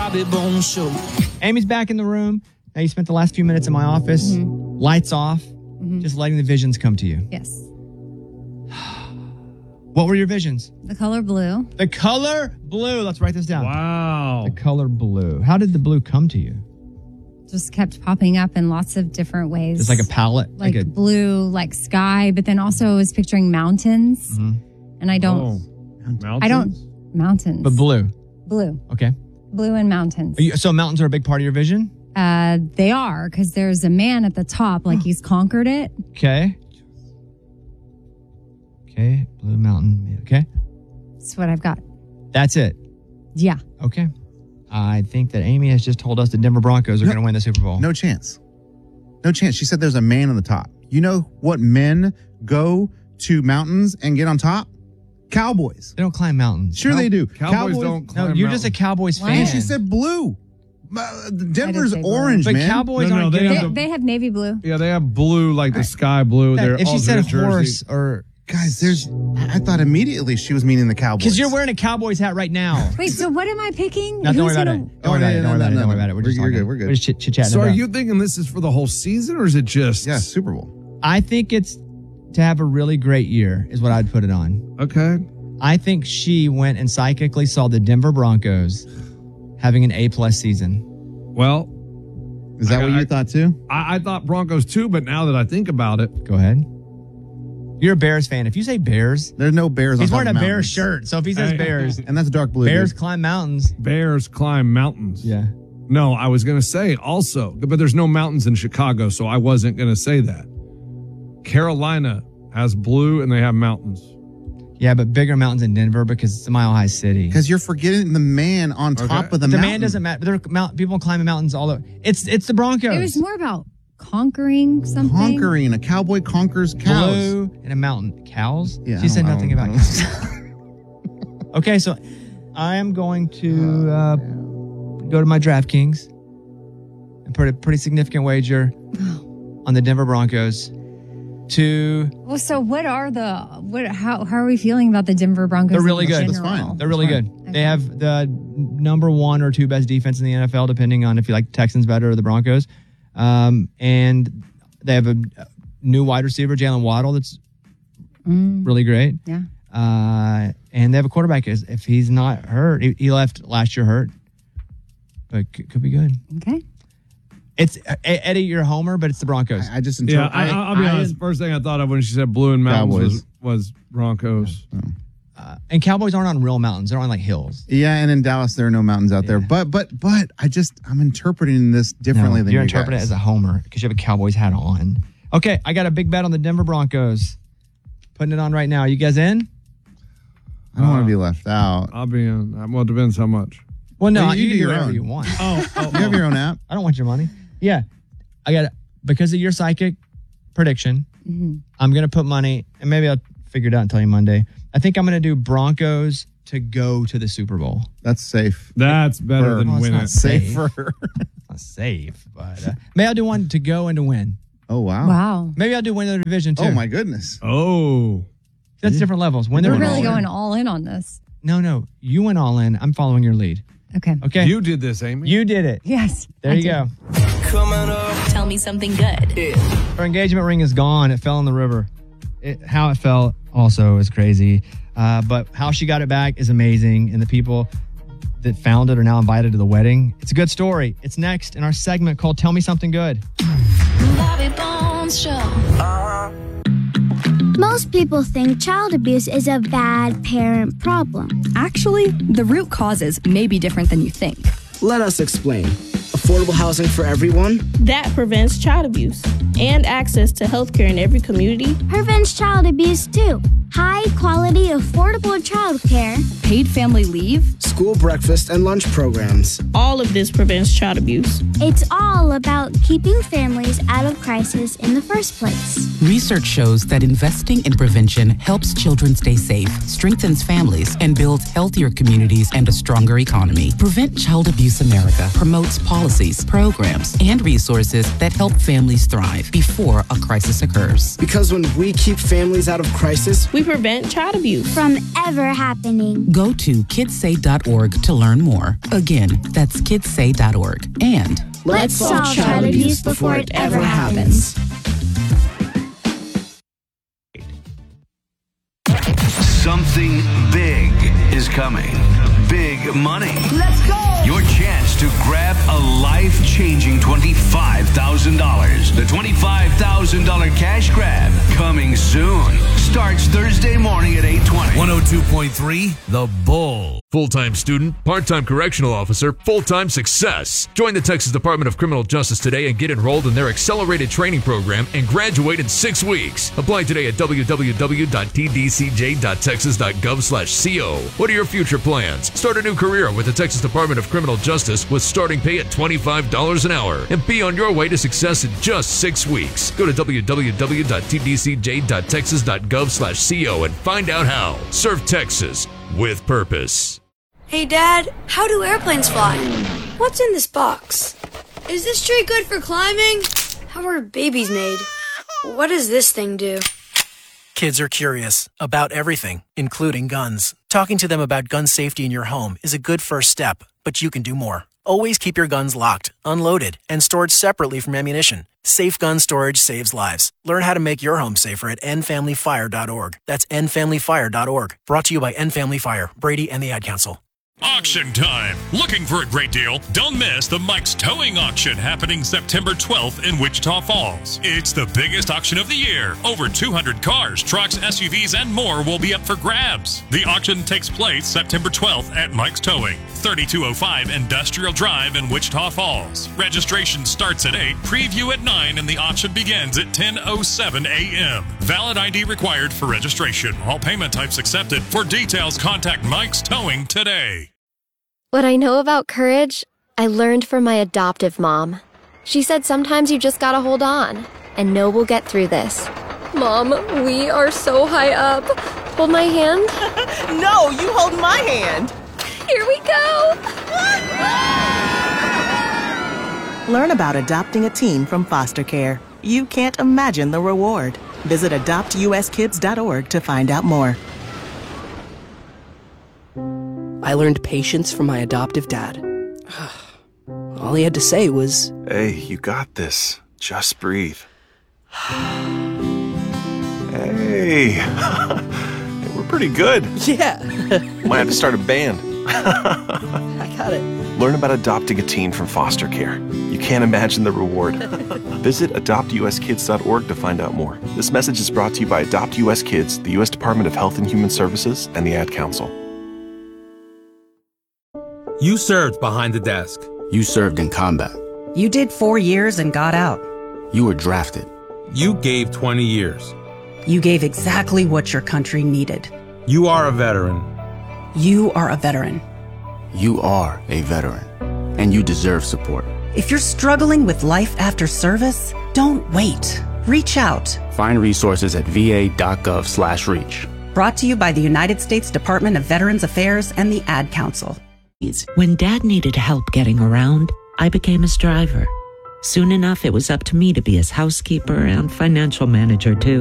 Bobby Bones Show. Amy's back in the room. Now, you spent the last few minutes in my office, lights off, just letting the visions come to you. Yes. What were your visions? The color blue. The color blue. Let's write this down. Wow. The color blue. How did the blue come to you? Just kept popping up in lots of different ways. It's like a palette? Like blue, like sky, but then also I was picturing mountains. And I don't... Mountains. But blue. Blue. Okay. Blue and mountains. So mountains are a big part of your vision? They are, because there's a man at the top, like he's conquered it. Okay. Okay. Blue mountain. Okay. That's what I've got. That's it? Yeah. Okay. I think that Amy has just told us the Denver Broncos are going to win the Super Bowl. No chance. No chance. She said there's a man on the top. You know what men go to mountains and get on top? Cowboys. They don't climb mountains. Sure they do. Cowboys don't climb you're just a Cowboys fan. She said blue. Denver's orange, but man. Cowboys aren't getting... They have navy blue. Yeah, they have blue, like the sky blue. They're if she said alternate horse jersey. or... Guys, I thought immediately she was meaning the Cowboys. Because you're wearing a Cowboys hat right now. Wait, so what am I picking? No, don't worry about it. Don't worry about it. We're just talking. We're good. We're just chit-chatting. So are you thinking this is for the whole season, or is it just... Yeah, Super Bowl. I think it's to have a really great year is what I'd put it on. Okay. I think she went and psychically saw the Denver Broncos having an A-plus season. Well... Is that what you thought too? I thought Broncos too, but now that I think about it... Go ahead. You're a Bears fan. If you say Bears... There's no Bears on He's top wearing of a Bears mountains. shirt. So if he says Bears... And that's dark blue. Bears dude. climb mountains. Bears climb mountains. Yeah. No, I was going to say also, but there's no mountains in Chicago, so I wasn't going to say that. Carolina has blue and they have mountains. Yeah, but bigger mountains in Denver because it's a mile-high city. Because you're forgetting the man on top of the mountain. The man doesn't matter. There are people climbing mountains all over. It's the Broncos. It was more about conquering something. Conquering. A cowboy conquers cows. Blue and a mountain. Cows? Yeah, She said nothing about cows. Okay, so I am going to go to my DraftKings and put a pretty significant wager on the Denver Broncos to... Well, so how are we feeling about the Denver Broncos? They're really good. That's fine. They're really good. Okay. They have the number 1 or 2 best defense in the NFL, depending on if you like the Texans better or the Broncos. And they have a new wide receiver, Jalen Waddle, that's really great. Yeah. And they have a quarterback. If he's not hurt, he left last year hurt, but could be good. Okay. It's Eddie, you're a homer, but it's the Broncos. I just Yeah, I'll be honest. First thing I thought of when she said blue and mountains was Broncos. And Cowboys aren't on real mountains; they're on like hills. Yeah, and in Dallas there are no mountains out there. But I'm interpreting this differently than you're you interpreting it guys. as a homer because you have a Cowboys hat on. Okay, I got a big bet on the Denver Broncos. Putting it on right now. You guys in? I don't want to be left out. I'll be in. Well, it depends how much. Well, no, Well, you you do do your whatever own. you want. You have your own app. I don't want your money. Yeah, I got it because of your psychic prediction. I'm gonna put money, and maybe I'll figure it out and tell you Monday. I think I'm gonna do Broncos to go to the Super Bowl. That's safe. That's better than Well, it's winning. not safe. Safer. Not safe, but maybe I'll do one to go and to win. Oh, wow. Wow. Maybe I'll do win the division too. Oh, my goodness. Oh. That's different levels. Win the We're division. really going all in on this. No, you went all in. I'm following your lead. Okay. Okay, You did this, Amy. you did it. Yes. There I you did. go. Coming up. Tell me something good. Her engagement ring is gone. It fell in the river. How it fell also is crazy. But how she got it back is amazing. And the people that found it are now invited to the wedding. It's a good story. It's next in our segment called Tell Me Something Good. Bobby Bones Show. Most people think child abuse is a bad parent problem. Actually, the root causes may be different than you think. Let us explain. Affordable housing for everyone? That prevents child abuse and access to healthcare in every community. Prevents child abuse too. High quality, affordable childcare. Paid family leave? School breakfast and lunch programs. All of this prevents child abuse. It's all about keeping families out of crisis in the first place. Research shows that investing in prevention helps children stay safe, strengthens families, and builds healthier communities and a stronger economy. Prevent Child Abuse America promotes policies, programs, and resources that help families thrive before a crisis occurs. Because when we keep families out of crisis, We prevent child abuse from ever happening. Go to kidssay.org to learn more. Again, that's kidssay.org. And let's solve child abuse before it ever happens. Something big is coming. Big money. Let's go! Your chance to grab a life-changing $25,000. The $25,000 cash grab coming soon. Starts Thursday morning at 8:20. 102.3 The Bull. Full-time student, part-time correctional officer, full-time success. Join the Texas Department of Criminal Justice today and get enrolled in their accelerated training program and graduate in 6 weeks. Apply today at www.tdcj.texas.gov/co. What are your future plans? Start a new career with the Texas Department of Criminal Justice with starting pay at $25 an hour and be on your way to success in just 6 weeks. Go to www.tdcj.texas.gov/co and find out how. Serve Texas with purpose. Hey, Dad, how do airplanes fly? What's in this box? Is this tree good for climbing? How are babies made? What does this thing do? Kids are curious about everything, including guns. Talking to them about gun safety in your home is a good first step, but you can do more. Always keep your guns locked, unloaded, and stored separately from ammunition. Safe gun storage saves lives. Learn how to make your home safer at endfamilyfire.org. That's endfamilyfire.org. Brought to you by End Family Fire, Brady, and the Ad Council. Auction time! Looking for a great deal? Don't miss the Mike's Towing Auction happening September 12th in Wichita Falls. It's the biggest auction of the year. Over 200 cars, trucks, SUVs, and more will be up for grabs. The auction takes place September 12th at Mike's Towing, 3205 Industrial Drive in Wichita Falls. Registration starts at 8, preview at 9, and the auction begins at 10:07 a.m. Valid ID required for registration. All payment types accepted. For details, contact Mike's Towing today. What I know about courage, I learned from my adoptive mom. She said sometimes you just gotta hold on and know we'll get through this. Mom, we are so high up. Hold my hand. No, you hold my hand. Here we go. Learn about adopting a teen from foster care. You can't imagine the reward. Visit adoptuskids.org to find out more. I learned patience from my adoptive dad. All he had to say was, "Hey, you got this. Just breathe." Hey, we're pretty good. Yeah. Might have to start a band. I got it. Learn about adopting a teen from foster care. You can't imagine the reward. Visit adoptuskids.org to find out more. This message is brought to you by Adopt US Kids, the U.S. Department of Health and Human Services, and the Ad Council. You served behind the desk. You served in combat. You did 4 years and got out. You were drafted. You gave 20 years. You gave exactly what your country needed. You are a veteran. You are a veteran. You are a veteran, and you deserve support. If you're struggling with life after service, don't wait. Reach out. Find resources at va.gov/reach. Brought to you by the United States Department of Veterans Affairs and the Ad Council. When Dad needed help getting around, I became his driver. Soon enough, it was up to me to be his housekeeper and financial manager, too.